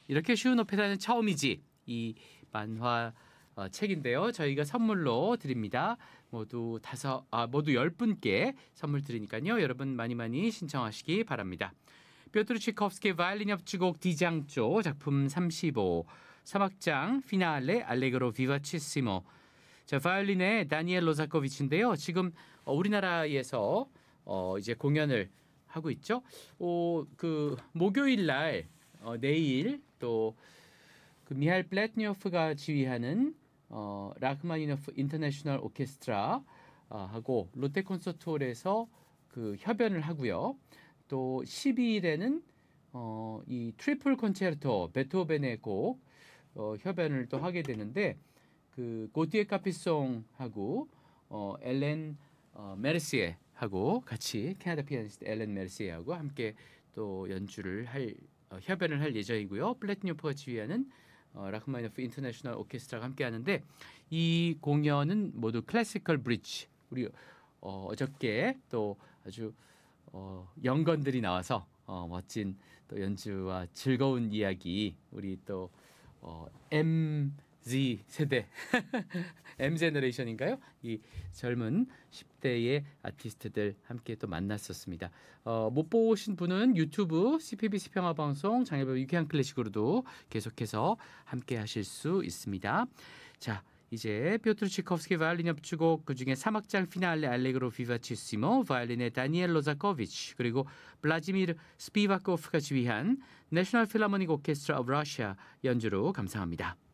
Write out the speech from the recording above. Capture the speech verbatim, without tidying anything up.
이렇게 쉬운 오페라는 처음이지. 이 만화 어, 책인데요. 저희가 선물로 드립니다. 모두 다섯, 아, 모두 열 분께 선물 드리니까요. 여러분 많이 많이 신청하시기 바랍니다. 뾰트르 치코프스키의 바이올린 협주곡 D장조 작품 삼십오, 삼악장 피날레 알레그로 비바치시모. 자, 바이올린의 다니엘 로자코비치인데요. 지금 어, 우리나라에서 어, 이제 공연을 하고 있죠. 어, 그 목요일 날 어, 내일 또 그 미하일 플랫니오프가 지휘하는 어, 라흐마니노프 인터내셔널 오케스트라 어, 하고 롯데 콘서트홀에서 그 협연을 하고요. 또 십이 일에는 어, 이 트리플 콘체르토 베토벤의 곡 어, 협연을 또 하게 되는데 그 고티에 카피송하고 어, 엘렌 어, 메르시에하고 같이 캐나다 피아니스트 엘렌 메르시에하고 함께 또 연주를 할 어, 협연을 할 예정이고요. 플랫니오프가 지휘하는 어, 라흐마니노프 인터내셔널 오케스트라가 함께 하는데 이 공연은 모두 클래시컬 브릿지. 우리 어, 어저께 또 아주 어, 연건들이 나와서 어, 멋진 또 연주와 즐거운 이야기 우리 또 어, 엠지 세대 M 제너레이션인가요? 이 젊은 십 대의 아티스트들 함께 또 만났었습니다. 어, 못 보신 분은 유튜브 씨피비씨 평화방송 장혜별 유쾌한 클래식으로도 계속해서 함께 하실 수 있습니다. 자, 이제 뾰트르 치코프스키 바이올린 협주곡 그중에 삼악장 피날레 알레그로 비바치시모 바이올린의 다니엘 로자코비치 그리고 블라지미르 스피바코프가 지휘한 내셔널 필하모닉 오케스트라 오브 러시아 연주로 감상합니다.